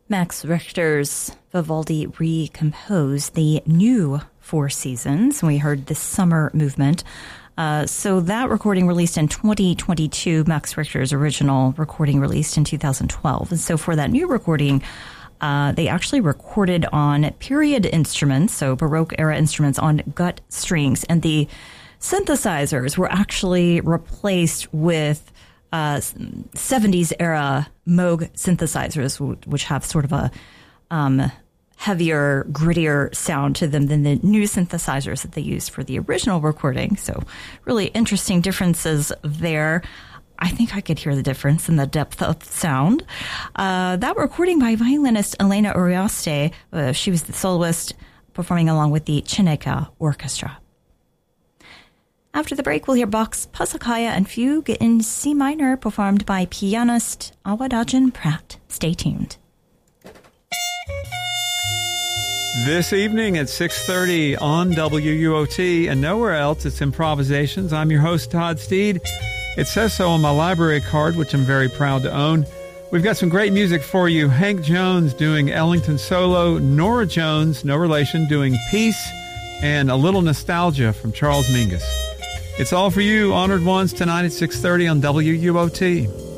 Max Richter's Vivaldi recomposed the new Four Seasons. We heard the Summer Movement. So that recording released in 2022, Max Richter's original recording released in 2012. And so for that new recording, they actually recorded on period instruments, so Baroque era instruments on gut strings. And the synthesizers were actually replaced with 70s era Moog synthesizers, which have sort of a heavier, grittier sound to them than the new synthesizers that they used for the original recording. So really interesting differences there. I think I could hear the difference in the depth of sound. That recording by violinist Elena Urioste, she was the soloist performing along with the Chineka Orchestra. After the break, we'll hear Bach's Passacaglia and Fugue in C minor, performed by pianist Awadagin Pratt. Stay tuned. This evening at 6:30 on WUOT and nowhere else, it's Improvisations. I'm your host, Todd Steed. It says so on my library card, which I'm very proud to own. We've got some great music for you. Hank Jones doing Ellington solo, Nora Jones, no relation, doing Peace, and a little nostalgia from Charles Mingus. It's all for you, honored ones, tonight at 6:30 on WUOT.